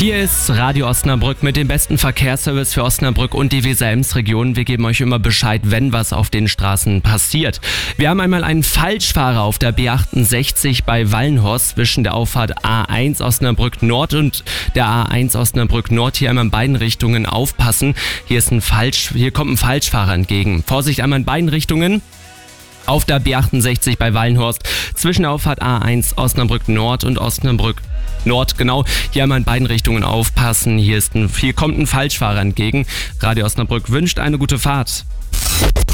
Hier ist Radio Osnabrück mit dem besten Verkehrsservice für Osnabrück und die Weser-Ems-Region. Wir geben euch immer Bescheid, wenn was auf den Straßen passiert. Wir haben einmal einen Falschfahrer auf der B68 bei Wallenhorst zwischen der Auffahrt A1 Osnabrück Nord und der A1 Osnabrück Nord. Hier einmal in beiden Richtungen aufpassen. Hier kommt ein Falschfahrer entgegen. Vorsicht einmal in beiden Richtungen. Auf der B68 bei Wallenhorst zwischen der Auffahrt A1 Osnabrück Nord und Osnabrück Nord, genau, hier einmal in beiden Richtungen aufpassen. Hier kommt ein Falschfahrer entgegen. Radio Osnabrück wünscht eine gute Fahrt.